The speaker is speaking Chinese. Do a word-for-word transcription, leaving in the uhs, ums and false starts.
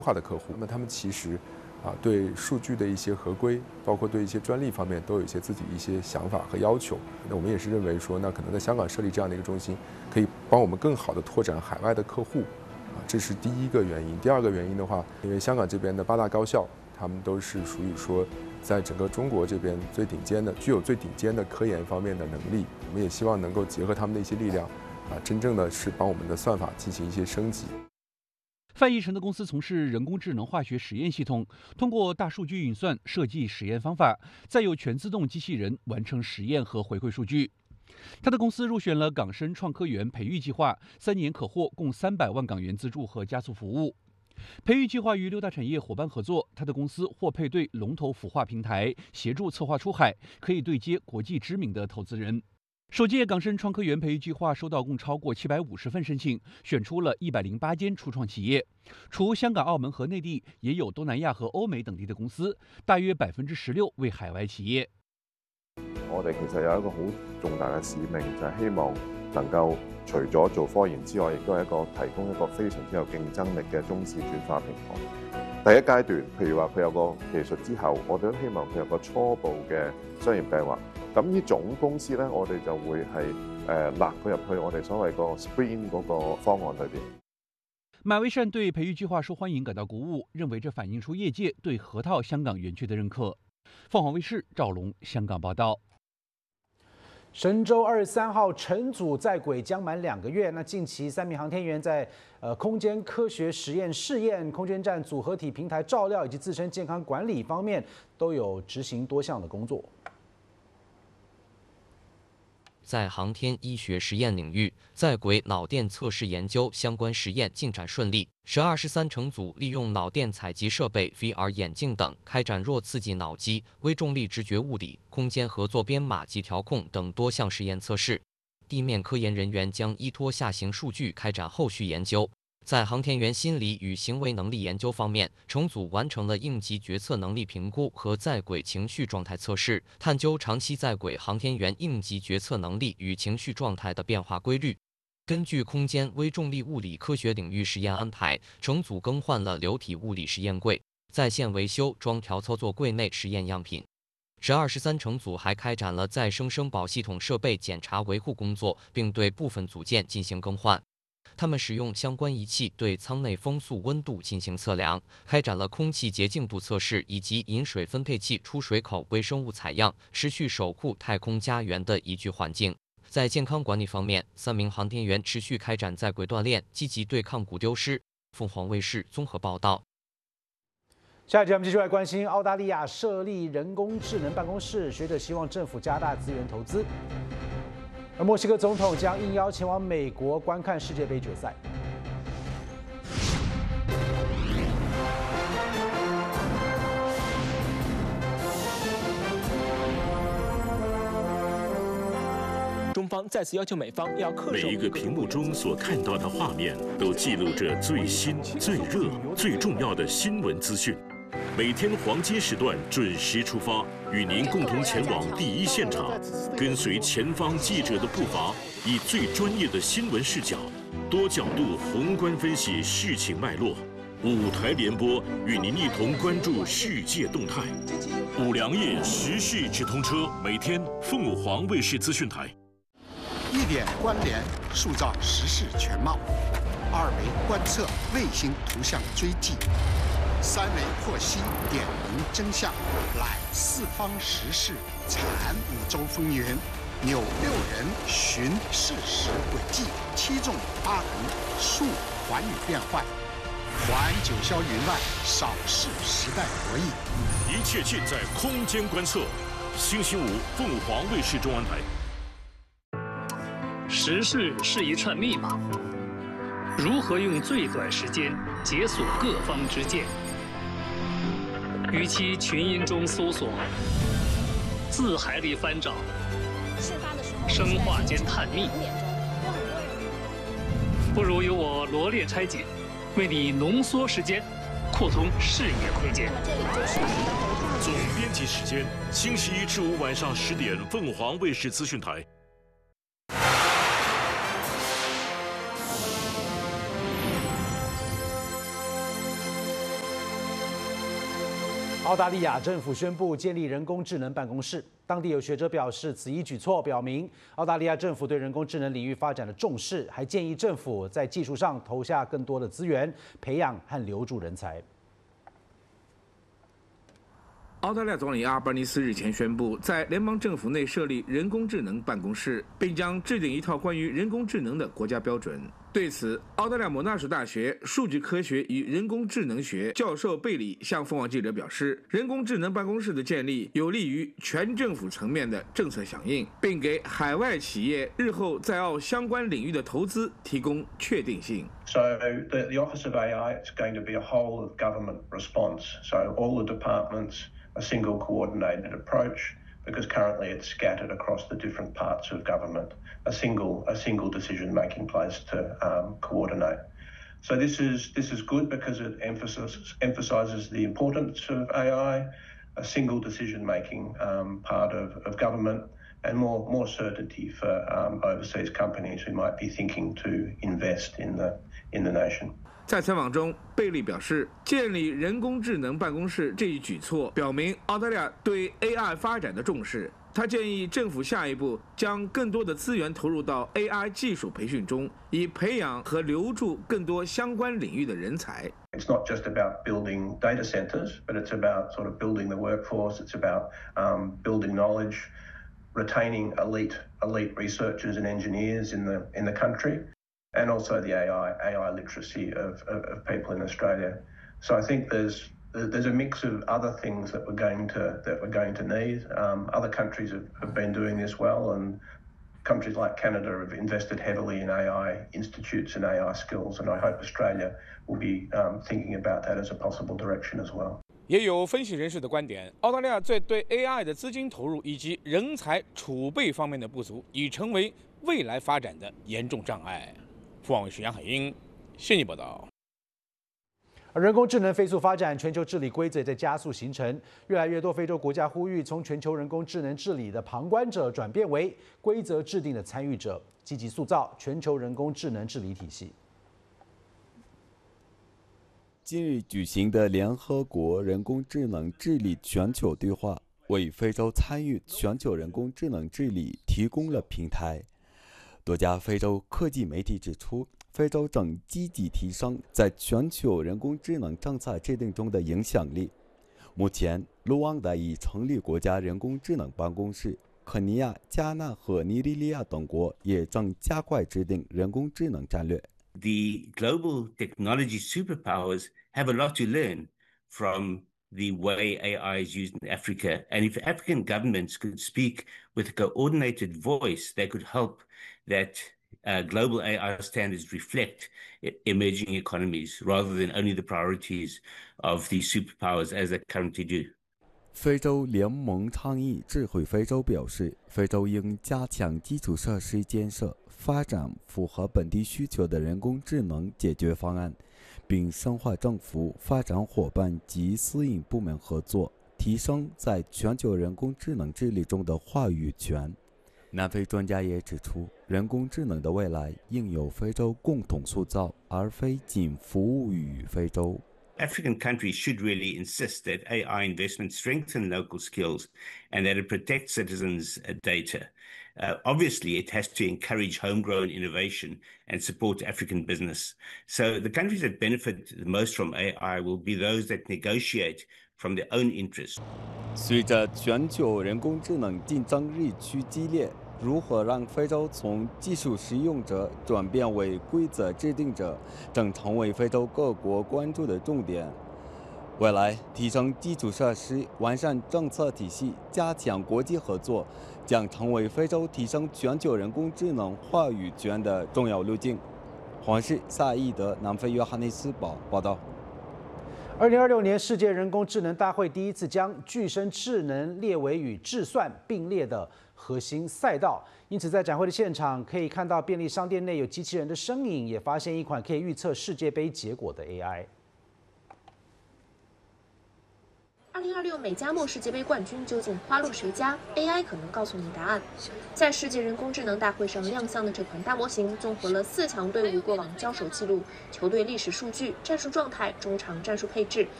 化的客户，那么他们其实啊对数据的一些合规，包括对一些专利方面都有一些自己一些想法和要求。那我们也是认为说，那可能在香港设立这样的一个中心，可以帮我们更好的拓展海外的客户，啊，这是第一个原因。第二个原因的话，因为香港这边的八大高校，他们都是属于说，在整个中国这边最顶尖的，具有最顶尖的科研方面的能力，我们也希望能够结合他们的一些力量，啊，真正的是帮我们的算法进行一些升级。 范义成的公司从事人工智能化学实验系统，通过大数据运算设计实验方法，再由全自动机器人完成实验和回馈数据。他的公司入选了港深创科园培育计划，三年可获共三百万港元资助和加速服务。培育计划与六大产业伙伴合作，他的公司或配对龙头孵化平台，协助策划出海，可以对接国际知名的投资人。首届港深创科园培育计划收到共超过七百五十份申请，选出了一百零八间初创企业。除香港、澳门和内地，也有东南亚和欧美等地的公司，大約百分之十六為海外企業。 我哋其實有一個好重大嘅使命，就係希望能夠除咗做科研之外，亦都係一個提供一個非常之有競爭力嘅中試轉化平台。第一階段，譬如話佢有個技術之後，我哋都希望佢有個初步嘅商業計劃。咁呢種公司咧，我哋就會係誒納佢入去我哋所謂個 Sprint 嗰個方案裏邊。 马威善对培育计划受欢迎感到鼓舞，认为这反映出业界对河套香港园区的认可。凤凰卫视赵龙香港报道。 神舟二十三号乘组在轨将满两个月，那近期三名航天员在呃空间科学实验试验、空间站组合体平台照料以及自身健康管理方面都有执行多项的工作。 在航天医学实验领域，在轨脑电测试研究相关实验进展顺利。神二十三乘组利用脑电采集设备、V R 眼镜等，开展弱刺激脑机、微重力直觉物理、空间合作编码及调控等多项实验测试。地面科研人员将依托下行数据开展后续研究。在航天员心理与行为能力研究方面，乘组完成了应急决策能力评估和在轨情绪状态测试，探究长期在轨航天员应急决策能力与情绪状态的变化规律。根据空间微重力物理科学领域实验安排，乘组更换了流体物理实验柜，在线维修装调操作柜内实验样品。神二十三乘组还开展了再生生保系统设备检查维护工作，并对部分组件进行更换。他们使用相关仪器对舱内风速温度进行测量，开展了空气洁净度测试以及饮水分配器出水口微生物采样，持续守护太空家园的宜居环境。在健康管理方面，三名航天员持续开展在轨锻炼，积极对抗骨丢失。凤凰卫视综合报道。 下一节我们继续来关心澳大利亚设立人工智能办公室，学者希望政府加大资源投资。而墨西哥总统将应邀前往美国观看世界杯决赛。 中方再次要求美方要恪守。 每一个屏幕中所看到的画面，都记录着最新、最热、最重要的新闻资讯。每天黄金时段准时出发，与您共同前往第一现场，跟随前方记者的步伐，以最专业的新闻视角，多角度宏观分析事情脉络。五台联播与您一同关注世界动态。五粮液时事直通车，每天凤凰卫视资讯台。 一点关联，塑造时事全貌；二维观测，卫星图像追迹。三维获悉点明真相，揽四方时事，产五洲风云，扭六人寻事实轨迹，七纵八横述寰宇变幻，还九霄云外，扫视时代博弈。 一切尽在空间观测。星期五，凤凰卫视中文台。 时事是一串密码，如何用最短时间解锁各方之见？与其群音中搜索，字海里翻找，生化间探秘，不如由我罗列拆解，为你浓缩时间，扩充视野空间。 总编辑时间：星期一至五晚上十点，凤凰卫视资讯台。 澳大利亚政府宣布建立人工智能办公室。当地有学者表示，此一举措表明澳大利亚政府对人工智能领域发展的重视，还建议政府在技术上投下更多的资源，培养和留住人才。 澳大利亚总理阿尔巴尼斯日前宣布，在联邦政府内设立人工智能办公室，并将制定一套关于人工智能的国家标准。对此，澳大利亚莫纳什大学数据科学与人工智能学教授贝里向凤凰记者表示，人工智能办公室的建立有利于全政府层面的政策响应，并给海外企业日后在澳相关领域的投资提供确定性。 So the, the Office of A I is going to be a whole of government response. So all the departments, a single coordinated approach, because currently it's scattered across the different parts of government. A single a single decision-making place to um, coordinate. So this is this is good because it emphasizes emphasizes the importance of A I, a single decision-making um, part of, of government, and more more certainty for um, overseas companies who might be thinking to invest in the in the nation. 在采访中，贝利表示，建立人工智能办公室这一举措表明澳大利亚对 A I 发展的重视。他建议政府下一步将更多的资源投入到 A I 技术培训中，以培养和留住更多相关领域的人才。 It's not just about building data centers, but it's about sort of building the workforce. It's about um, building knowledge, retaining elite elite researchers and engineers in the in the country, and also the A I A I literacy of, of, of people in Australia. So I think there's there's a mix of other things that we're going to that we're going to need. Um, other countries have, have been doing this well, and countries like Canada have invested heavily in A I institutes and A I skills, and I hope Australia will be um, thinking about that as a possible direction as well. 也有分析人士的观点，澳大利亚在对 A I 的资金投入以及人才储备方面的不足，已成为未来发展的严重障碍。凤凰卫视杨海英现地报道。 而人工智能飞速发展，全球治理规则在加速形成，越来越多非洲国家呼吁从全球人工智能治理的旁观者转变为规则制定的参与者，积极塑造全球人工智能治理体系。 近日举行的联合国人工智能治理全球对话，为非洲参与全球人工智能治理提供了平台。多家非洲科技媒体指出，非洲正积极提升在全球人工智能政策制定中的影响力。目前，卢旺达已成立国家人工智能办公室，肯尼亚、加纳和尼日利亚等国也正加快制定人工智能战略。 The global technology superpowers have a lot to learn from the way A I is used in Africa. And if African governments could speak with a coordinated voice, they could help that uh, global A I standards reflect emerging economies rather than only the priorities of these superpowers as they currently do. 非洲联盟倡议智慧非洲表示，非洲应加强基础设施建设，发展符合本地需求的人工智能解决方案，并深化政府、发展伙伴及私营部门合作，提升在全球人工智能治理中的话语权。南非专家也指出，人工智能的未来应由非洲共同塑造，而非仅服务于非洲。 African countries should really insist that A I investment strengthen local skills and that it protects citizens' data. Uh, obviously, it has to encourage homegrown innovation and support African business. So the countries that benefit the most from A I will be those that negotiate from their own interests. 随着全球人工智能竞争日趋激烈，如何让非洲从技术使用者转变为规则制定者，正成为非洲各国关注的重点。未来，提升基础设施、完善政策体系、加强国际合作，将成为非洲提升全球人工智能话语权的重要路径。黄氏萨义德南非约翰内斯堡报道。 二零二六年世界人工智能大会第一次将具身智能列为与智算并列的核心赛道，因此在展会的现场可以看到便利商店内有机器人的身影，也发现一款可以预测世界杯结果的 A I。 二零二六美加墨世界杯冠军究竟花落谁家 ？A I 可能告诉你答案。在世界人工智能大会上亮相的这款大模型，综合了四强队伍过往交手记录、球队历史数据、战术状态、中场战术配置，